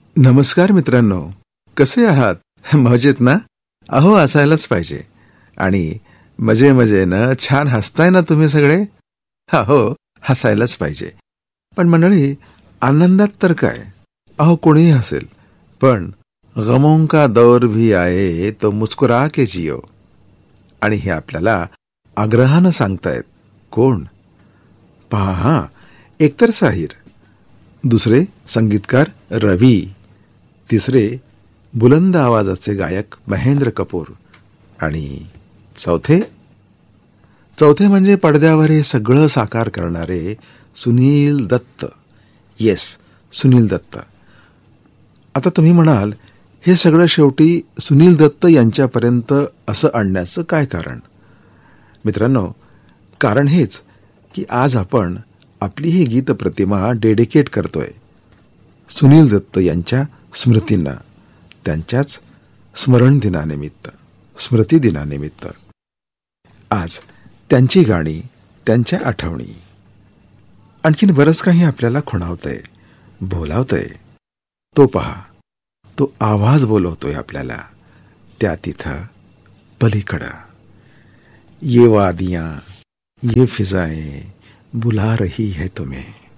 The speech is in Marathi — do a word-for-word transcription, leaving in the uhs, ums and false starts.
नमस्कार मित्रांनो, कसे आहात? मजेत ना? अहो असायलाच पाहिजे. आणि मजे मजेनं छान हसताय ना तुम्ही सगळे? हो, हसायलाच पाहिजे. पण मंडळी, आनंदात तर काय, अहो कोणीही हसेल, पण गमों का दौर भी आए तो मुस्कुरा के जियो. आणि हे आपल्याला आग्रहानं सांगतायत कोण? पहा हा, एकतर साहिर, दुसरे संगीतकार रवी, तिसरे बुलंद आवाजाचे गायक महेंद्र कपूर आणि चौथे चौथे म्हणजे पडद्यावर हे सगळं साकार करणारे सुनील दत्त. येस, सुनील दत्त. आता तुम्ही म्हणाल, हे सगळं शेवटी सुनील दत्त यांच्यापर्यंत असं आणण्याचं काय कारण? मित्रांनो, कारण हेच की आज आपण आपली ही गीत प्रतिमा डेडिकेट करतोय सुनील दत्त यांच्या स्मृतींना, त्यांच्याच स्मरण दिनानिमित्त, स्मृती दिनानिमित्त. आज त्यांची गाणी, त्यांच्या आठवणी, आणखीन बरंच काही आपल्याला खुणावतंय, बोलावतंय. तो पहा, तो आवाज बोलवतोय आपल्याला त्या तिथं पलीकडं. ये वादियां, ये फिजाएं बुला रही है तुम्हें.